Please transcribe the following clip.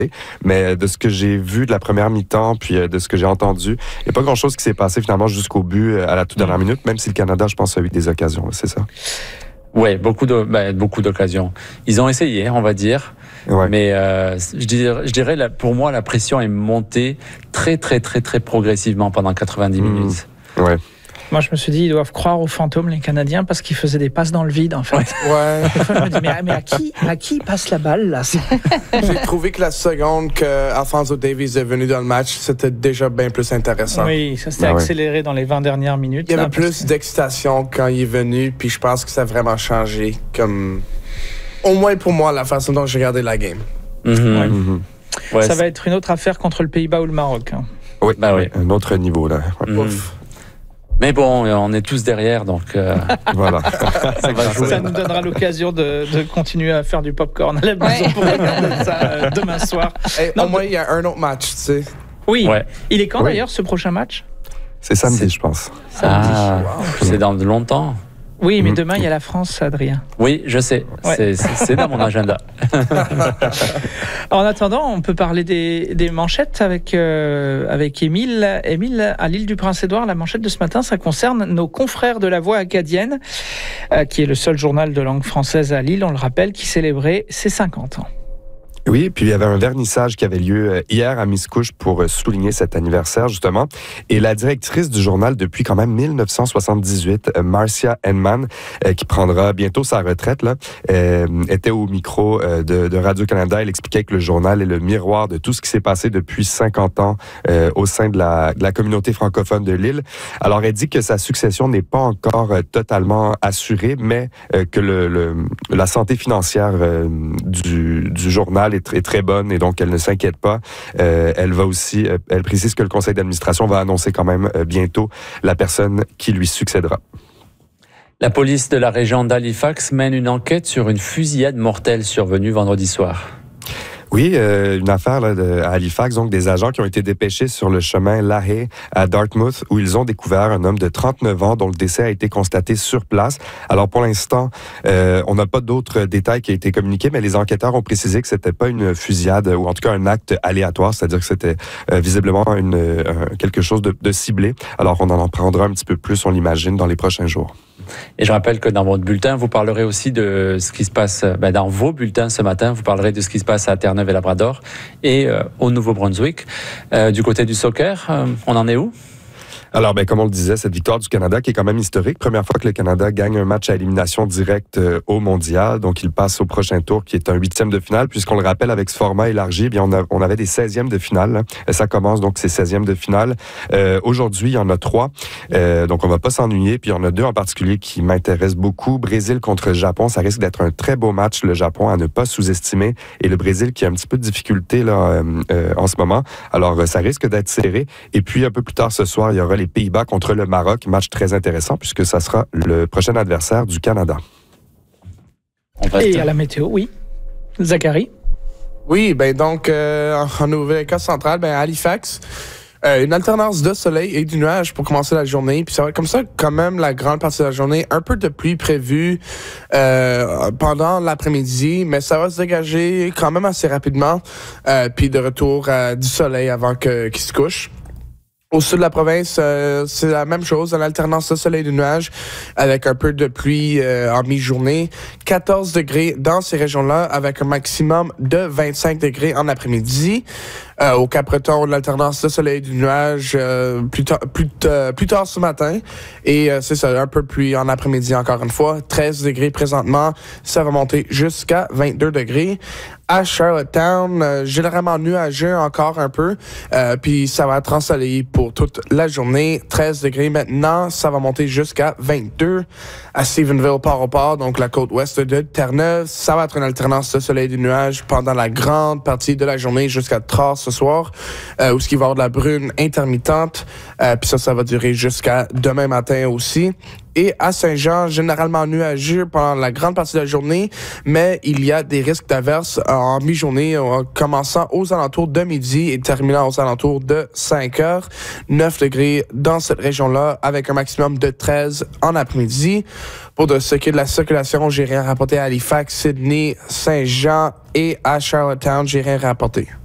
Mais de ce que j'ai vu de la première mi-temps, puis de ce que j'ai entendu, il n'y a pas grand-chose qui s'est passé finalement jusqu'au but à la toute dernière minute, même si le Canada, je pense, a eu des occasions, c'est ça? Oui, beaucoup d'occasions. Ils ont essayé, on va dire. Ouais. Mais je dirais, pour moi, la pression est montée très, très, très, très progressivement pendant 90 minutes. Ouais. Moi, je me suis dit, ils doivent croire aux fantômes, les Canadiens, parce qu'ils faisaient des passes dans le vide, en fait. Ouais. Je me dis, mais à qui passe la balle, là? J'ai trouvé que la seconde que Alphonso Davies est venu dans le match, c'était déjà bien plus intéressant. Oui, ça s'était accéléré dans les 20 dernières minutes. Il y avait plus d'excitation quand il est venu, puis je pense que ça a vraiment changé, comme au moins pour moi, la façon dont j'ai regardé la game. Ouais, ça va être une autre affaire contre le Pays-Bas ou le Maroc. Hein. Oui, un autre niveau, là. Ouf. Mais bon, on est tous derrière, donc voilà. Ça nous donnera l'occasion de continuer à faire du popcorn à la maison pour regarder ça demain soir. Au moins, il y a un autre match, tu sais. Oui. Il est quand d'ailleurs ce prochain match? C'est samedi, je pense. Samedi. C'est dans longtemps. Oui, mais demain, il y a la France, Adrien. Oui, je sais. Ouais. C'est dans mon agenda. En attendant, on peut parler des manchettes avec Émile. Émile, à l'île du Prince-Édouard, la manchette de ce matin, ça concerne nos confrères de la Voix acadienne, qui est le seul journal de langue française à Lille, on le rappelle, qui célébrait ses 50 ans. Oui, puis il y avait un vernissage qui avait lieu hier à Miscouche pour souligner cet anniversaire, justement. Et la directrice du journal depuis quand même 1978, Marcia Henman, qui prendra bientôt sa retraite, là, était au micro de Radio-Canada. Elle expliquait que le journal est le miroir de tout ce qui s'est passé depuis 50 ans au sein de la communauté francophone de l'île. Alors, elle dit que sa succession n'est pas encore totalement assurée, mais que la santé financière du journal est très bonne et donc elle ne s'inquiète pas. Elle précise que le conseil d'administration va annoncer quand même bientôt la personne qui lui succédera. La police de la région d'Halifax mène une enquête sur une fusillade mortelle survenue vendredi soir. Oui, une affaire là, à Halifax, donc des agents qui ont été dépêchés sur le chemin Lahaye à Dartmouth, où ils ont découvert un homme de 39 ans dont le décès a été constaté sur place. Alors pour l'instant, on n'a pas d'autres détails qui ont été communiqués, mais les enquêteurs ont précisé que c'était pas une fusillade ou en tout cas un acte aléatoire, c'est-à-dire que c'était visiblement quelque chose de ciblé. Alors on en prendra un petit peu plus, on l'imagine, dans les prochains jours. Et je rappelle que dans votre bulletin, vous parlerez aussi de ce qui se passe, dans vos bulletins ce matin, vous parlerez de ce qui se passe à Terre-Neuve et Labrador et au Nouveau-Brunswick. Du côté du soccer, on en est où? Alors, comme on le disait, cette victoire du Canada qui est quand même historique. Première fois que le Canada gagne un match à élimination directe au Mondial. Donc, il passe au prochain tour qui est un 8e de finale. Puisqu'on le rappelle, avec ce format élargi, on avait des 16e de finale. Là. Ça commence donc ces 16e de finale. Aujourd'hui, il y en a 3. Donc, on va pas s'ennuyer. Puis, il y en a 2 en particulier qui m'intéressent beaucoup. Brésil contre le Japon. Ça risque d'être un très beau match. Le Japon à ne pas sous-estimer. Et le Brésil qui a un petit peu de difficulté là, en ce moment. Alors, ça risque d'être serré. Et puis, un peu plus tard ce soir, il y aura les Pays-Bas contre le Maroc, match très intéressant puisque ça sera le prochain adversaire du Canada. Et à la météo, oui. Zachary? Oui, donc en Nouvelle-Écosse centrale, à Halifax, une alternance de soleil et du nuage pour commencer la journée. Puis ça va être comme ça quand même la grande partie de la journée. Un peu de pluie prévue pendant l'après-midi, mais ça va se dégager quand même assez rapidement. Puis de retour du soleil avant qu'il se couche. Au sud de la province, c'est la même chose, une alternance de soleil et de nuages avec un peu de pluie en mi-journée. 14 degrés dans ces régions-là avec un maximum de 25 degrés en après-midi. Au Cap-Breton, l'alternance de soleil et de nuages plus tard ce matin. Et c'est ça, un peu de pluie en après-midi encore une fois. 13 degrés présentement, ça va monter jusqu'à 22 degrés. À Charlottetown, généralement nuageux encore un peu, puis ça va être ensoleillé pour toute la journée. 13 degrés maintenant, ça va monter jusqu'à 22. À Stephenville, Port-au-Port, donc la côte ouest de Terre-Neuve, ça va être une alternance de soleil et de nuages pendant la grande partie de la journée jusqu'à tard ce soir, où il va y avoir de la brume intermittente, puis ça va durer jusqu'à demain matin aussi. Et à Saint-Jean, généralement nuageux pendant la grande partie de la journée, mais il y a des risques d'averses en mi-journée, commençant aux alentours de midi et terminant aux alentours de 5 heures. 9 degrés dans cette région-là, avec un maximum de 13 en après-midi. Pour ce qui est de la circulation, j'ai rien rapporté à Halifax, Sydney, Saint-Jean et à Charlottetown, j'ai rien rapporté.